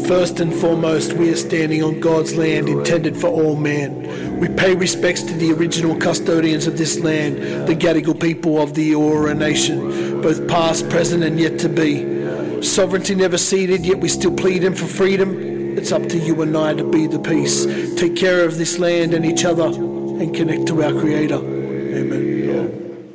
First and foremost, we are standing on God's land intended for all man. We pay respects to the original custodians of this land, the Gadigal people of the Eora Nation, both past, present and yet to be. Sovereignty never ceded, yet we still pleading for freedom. It's up to you and I to be the peace. Take care of this land and each other and connect to our Creator.